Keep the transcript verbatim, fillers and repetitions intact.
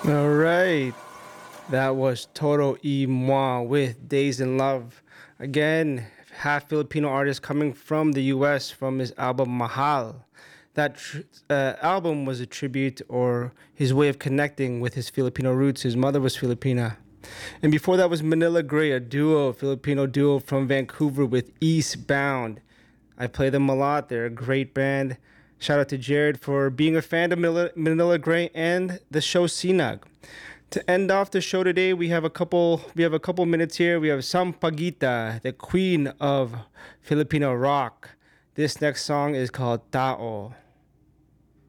All right. That was Toro y Moi with Days in Love. Again, half Filipino artist coming from the U S from his album Mahal. That tr- uh, album was a tribute or his way of connecting with his Filipino roots. His mother was Filipina. And before that was Manila Grey, a duo, Filipino duo from Vancouver with Eastbound. I play them a lot. They're a great band. Shout out to Jared for being a fan of Manila, Manila Grey and the show Sinag. To end off the show today, we have a couple. We have a couple minutes here. We have Sampaguita, the queen of Filipino rock. This next song is called Tao.